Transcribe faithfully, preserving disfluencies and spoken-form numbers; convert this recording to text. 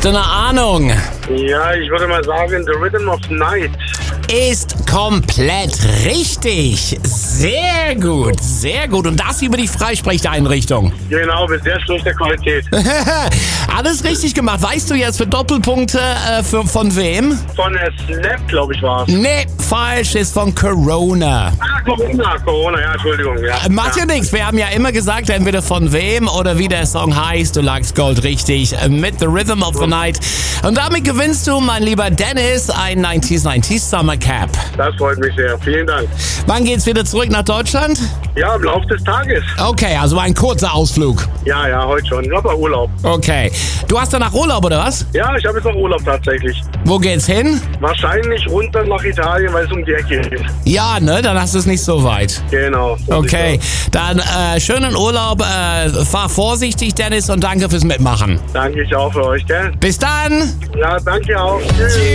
Hast du eine Ahnung? Ja, ich würde mal sagen, The Rhythm of the Night. Ist komplett richtig. Sehr gut, sehr gut. Und das über die Freisprecheinrichtung. Genau, mit sehr schlechter Qualität. Alles richtig gemacht. Weißt du jetzt für Doppelpunkte äh, für, von wem? Von der Snap, glaube ich, war es. Nee, falsch, ist von Corona. Ah, Corona, Corona, ja, Entschuldigung. Ja. Äh, Macht ja nichts. Wir haben ja immer gesagt, entweder von wem oder wie der Song heißt. Du lagst Gold richtig äh, mit The Rhythm of the Night. Und damit gewinnst du, mein lieber Dennis, ein neunziger neunzig Summer Cap. Das freut mich sehr. Vielen Dank. Wann geht's wieder zurück nach Deutschland? Ja, im Laufe des Tages. Okay, also ein kurzer Ausflug. Ja, ja, heute schon. Ich habe Urlaub. Okay. Du hast danach Urlaub, oder was? Ja, ich habe jetzt noch Urlaub tatsächlich. Wo geht's hin? Wahrscheinlich runter nach Italien, weil es um die Ecke geht. Ja, ne? Dann hast du es nicht so weit. Genau. so Okay, sieht's dann äh, schönen Urlaub. Äh, fahr vorsichtig, Dennis, und danke fürs Mitmachen. aus. Danke ich auch für euch, gell? Bis dann! Ja, danke auch. Tschüss.